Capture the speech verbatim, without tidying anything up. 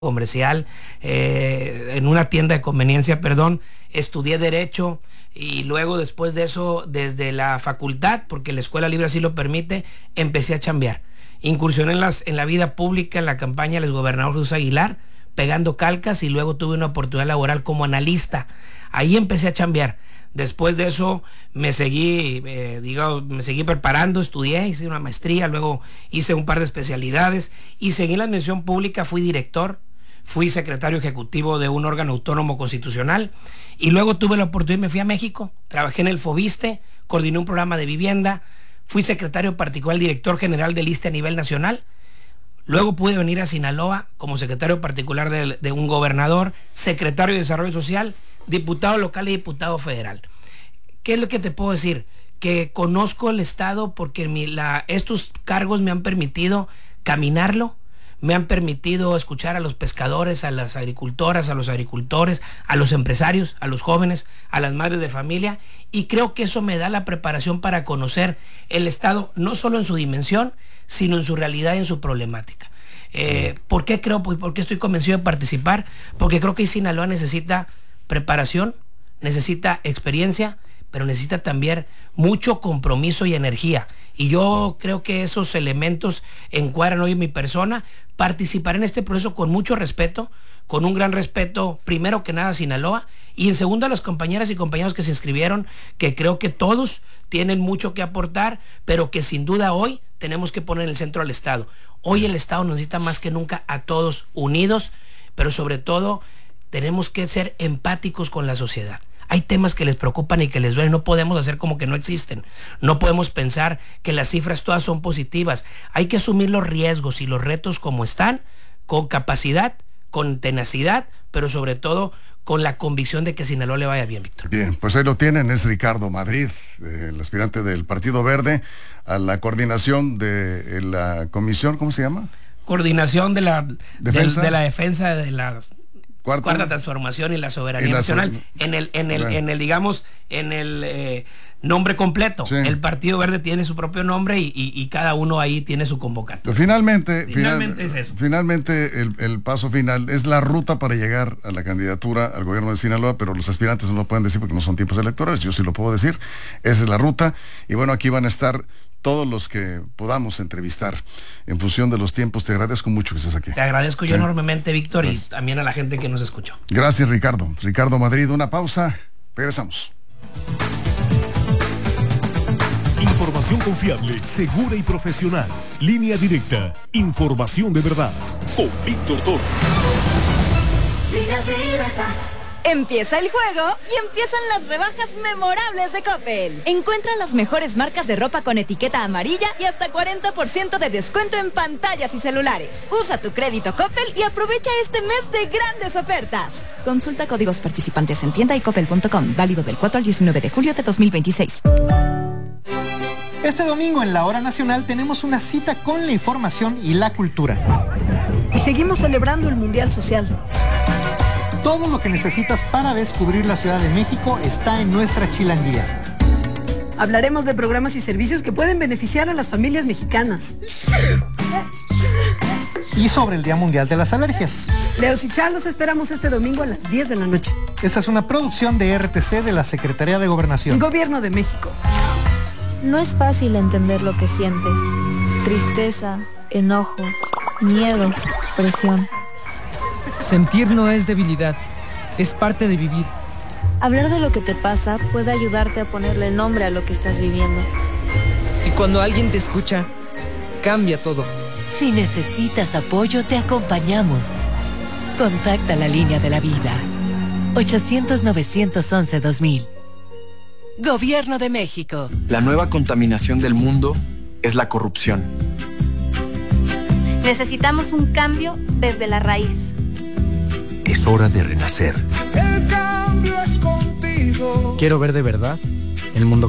comercial, eh, en una tienda de conveniencia, perdón, estudié Derecho y luego después de eso, desde la facultad, porque la Escuela Libre así lo permite, empecé a chambear. Incursioné en, las, en la vida pública, en la campaña del exgobernador Jesús Aguilar, pegando calcas, y luego tuve una oportunidad laboral como analista. Ahí empecé a chambear. Después de eso me seguí, eh, digo, me seguí preparando, estudié, hice una maestría, luego hice un par de especialidades y seguí en la administración pública, fui director, fui secretario ejecutivo de un órgano autónomo constitucional y luego tuve la oportunidad y me fui a México, trabajé en el FOBISTE, coordiné un programa de vivienda, fui secretario particular, director general del ISSSTE a nivel nacional. Luego pude venir a Sinaloa como secretario particular de, de un gobernador, secretario de Desarrollo Social, diputado local y diputado federal. ¿Qué es lo que te puedo decir? Que conozco el Estado porque mi, la, estos cargos me han permitido caminarlo, me han permitido escuchar a los pescadores, a las agricultoras, a los agricultores, a los empresarios, a los jóvenes, a las madres de familia, y creo que eso me da la preparación para conocer el Estado, no solo en su dimensión, sino en su realidad y en su problemática. Eh, ¿Por qué creo? ¿Por qué estoy convencido de participar? Porque creo que Sinaloa necesita preparación, necesita experiencia, pero necesita también mucho compromiso y energía. Y yo creo que esos elementos encuadran hoy en mi persona. Participaré en este proceso con mucho respeto, con un gran respeto, primero que nada a Sinaloa, y en segundo a las compañeras y compañeros que se inscribieron, que creo que todos tienen mucho que aportar, pero que sin duda hoy tenemos que poner en el centro al Estado. Hoy el Estado nos necesita más que nunca a todos unidos, pero sobre todo tenemos que ser empáticos con la sociedad. Hay temas que les preocupan y que les duelen, no podemos hacer como que no existen. No podemos pensar que las cifras todas son positivas. Hay que asumir los riesgos y los retos como están, con capacidad, con tenacidad, pero sobre todo con la convicción de que a Sinaloa le vaya bien, Víctor. Bien, pues ahí lo tienen, es Ricardo Madrid, eh, el aspirante del Partido Verde a la coordinación de la comisión, ¿cómo se llama? Coordinación de la defensa de, de la defensa de la Cuarta, Cuarta transformación y la soberanía y la nacional, so en el, en el, bueno. en el, digamos, en el eh, nombre completo. Sí. El Partido Verde tiene su propio nombre y, y, y cada uno ahí tiene su convocatoria. Finalmente, finalmente final, es eso. Finalmente el, el paso final es la ruta para llegar a la candidatura al gobierno de Sinaloa, pero los aspirantes no lo pueden decir porque no son tiempos electorales. Yo sí lo puedo decir. Esa es la ruta. Y bueno, aquí van a estar todos los que podamos entrevistar en función de los tiempos. Te agradezco mucho que estés aquí. Te agradezco yo sí. enormemente, Víctor, Gracias. Y también a la gente que nos escuchó. Gracias, Ricardo. Ricardo Madrid, una pausa. Regresamos. Información confiable, segura y profesional. Línea directa. Información de verdad. Con Víctor Toro. Línea directa. Empieza el juego y empiezan las rebajas memorables de Coppel. Encuentra las mejores marcas de ropa con etiqueta amarilla y hasta cuarenta por ciento de descuento en pantallas y celulares. Usa tu crédito Coppel y aprovecha este mes de grandes ofertas. Consulta códigos participantes en tienda y coppel punto com. Válido del cuatro al diecinueve de julio de dos mil veintiséis. Este domingo en la Hora Nacional tenemos una cita con la información y la cultura. Y seguimos celebrando el Mundial Social. Todo lo que necesitas para descubrir la Ciudad de México está en nuestra chilanguía. Hablaremos de programas y servicios que pueden beneficiar a las familias mexicanas. Y sobre el Día Mundial de las Alergias. Leos y Char los esperamos este domingo a las diez de la noche. Esta es una producción de R T C de la Secretaría de Gobernación. Gobierno de México. No es fácil entender lo que sientes. Tristeza, enojo, miedo, presión. Sentir no es debilidad, es parte de vivir. Hablar de lo que te pasa puede ayudarte a ponerle nombre a lo que estás viviendo. Y cuando alguien te escucha, cambia todo. Si necesitas apoyo, te acompañamos. Contacta la Línea de la Vida. ochocientos, novecientos once, dos mil. Gobierno de México. La nueva contaminación del mundo es la corrupción. Necesitamos un cambio desde la raíz. Es hora de renacer. El cambio es contigo. Quiero ver de verdad el mundo